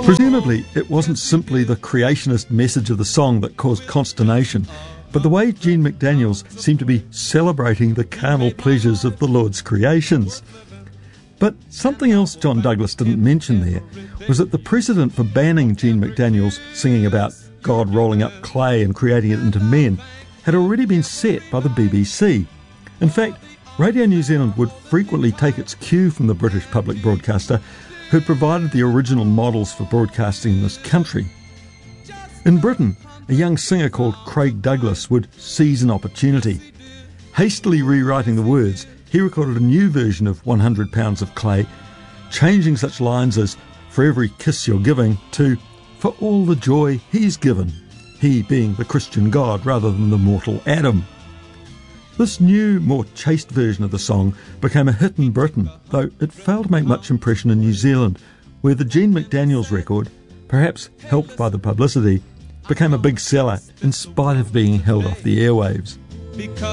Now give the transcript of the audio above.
Presumably, it wasn't simply the creationist message of the song that caused consternation, but the way Jean McDaniels seemed to be celebrating the carnal pleasures of the Lord's creations. But something else John Douglas didn't mention there was that the precedent for banning Jean McDaniels singing about God rolling up clay and creating it into men had already been set by the BBC. In fact, Radio New Zealand would frequently take its cue from the British public broadcaster who had provided the original models for broadcasting in this country. In Britain, a young singer called Craig Douglas would seize an opportunity. Hastily rewriting the words, he recorded a new version of 100 Pounds of Clay, changing such lines as "For every kiss you're giving" to "For all the joy he's given," he being the Christian God rather than the mortal Adam. This new, more chaste version of the song became a hit in Britain, though it failed to make much impression in New Zealand, where the Jean McDaniels record, perhaps helped by the publicity, became a big seller in spite of being held off the airwaves.